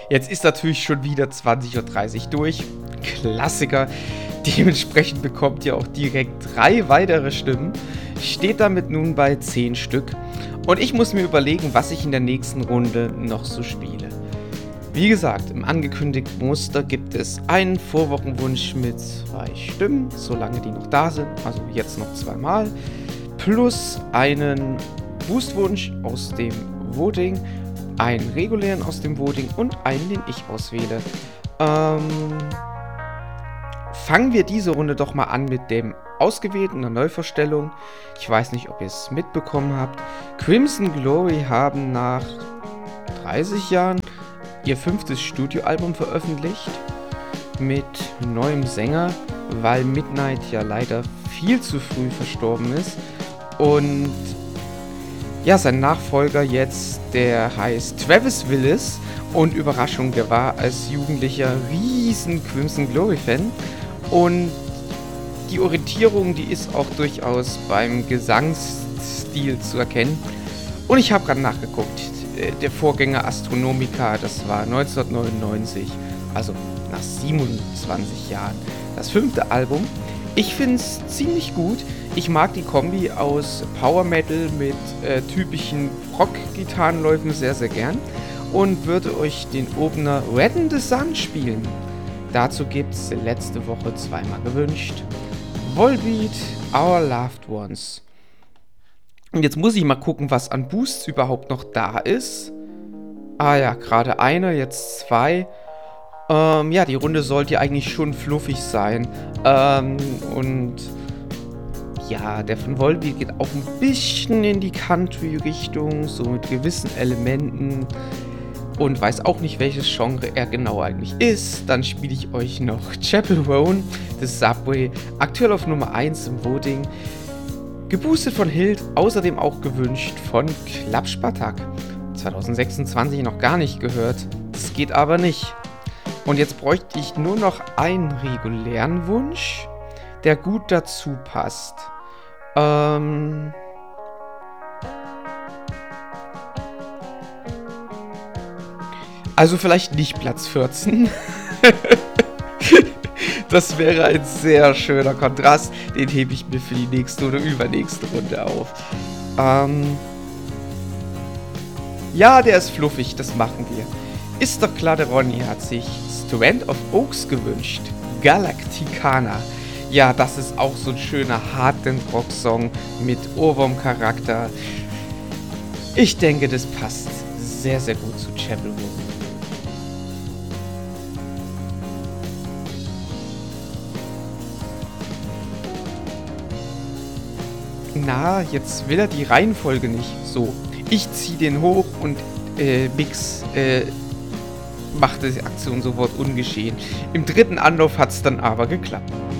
Jetzt ist natürlich schon wieder 20:30 Uhr durch. Klassiker. Dementsprechend bekommt ihr auch direkt 3 weitere Stimmen. Steht damit nun bei 10 Stück. Und ich muss mir überlegen, was ich in der nächsten Runde noch so spiele. Wie gesagt, im angekündigten Muster gibt es einen Vorwochenwunsch mit 2 Stimmen, solange die noch da sind, also jetzt noch 2 Mal, plus einen Boostwunsch aus dem Voting, einen regulären aus dem Voting und einen, den ich auswähle. Fangen wir diese Runde doch mal an mit dem ausgewählten, einer Neuvorstellung. Ich weiß nicht, ob ihr es mitbekommen habt. Crimson Glory haben nach 30 Jahren ihr 5. Studioalbum veröffentlicht mit neuem Sänger, weil Midnight ja leider viel zu früh verstorben ist. Und ja, sein Nachfolger jetzt, der heißt Travis Willis. Und Überraschung, der war als Jugendlicher riesen Crimson Glory Fan. Und die Orientierung, die ist auch durchaus beim Gesangsstil zu erkennen. Und ich habe gerade nachgeguckt. Der Vorgänger Astronomica, das war 1999, also nach 27 Jahren, das 5. Album. Ich finde es ziemlich gut. Ich mag die Kombi aus Power Metal mit typischen Rock-Gitarrenläufen sehr, sehr gern und würde euch den Opener Red in the Sun spielen. Dazu gibt es letzte Woche 2-mal gewünscht. Volbeat, Our Loved Ones. Und jetzt muss ich mal gucken, was an Boosts überhaupt noch da ist. Ah ja, gerade einer, jetzt 2. Ja, die Runde sollte ja eigentlich schon fluffig sein. Und ja, der von Volbeat geht auch ein bisschen in die Country-Richtung, so mit gewissen Elementen. Und weiß auch nicht, welches Genre er genau eigentlich ist. Dann spiele ich euch noch Chapel Roan, The Subway, aktuell auf Nummer 1 im Voting. Geboostet von Hild, außerdem auch gewünscht von Klappspatak. 2026 noch gar nicht gehört, das geht aber nicht. Und jetzt bräuchte ich nur noch einen regulären Wunsch, der gut dazu passt. Also vielleicht nicht Platz 14. Das wäre ein sehr schöner Kontrast. Den hebe ich mir für die nächste oder übernächste Runde auf. Ja, der ist fluffig, das machen wir. Ist doch klar, der Ronny hat sich Strand of Oaks gewünscht. Galacticana. Ja, das ist auch so ein schöner Hard-Rock-Song mit Ohrwurm-Charakter. Ich denke, das passt sehr, sehr gut zu Chapel Roan. Na, jetzt will er die Reihenfolge nicht. So, ich ziehe den hoch und Mix macht die Aktion sofort ungeschehen. Im 3. Anlauf hat es dann aber geklappt.